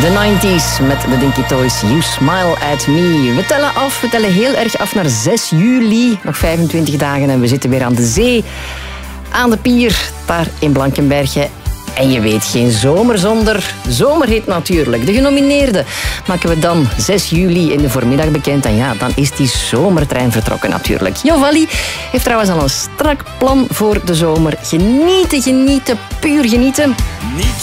De 90s met de Dinky Toys. You Smile at Me. We tellen af, we tellen heel erg af naar 6 juli. Nog 25 dagen en we zitten weer aan de zee. Aan de pier, daar in Blankenberge. En je weet, geen zomer zonder zomerhit natuurlijk. De genomineerden maken we dan 6 juli in de voormiddag bekend. En ja, dan is die zomertrein vertrokken natuurlijk. Jovalli heeft trouwens al een strak plan voor de zomer. Genieten, genieten, puur genieten.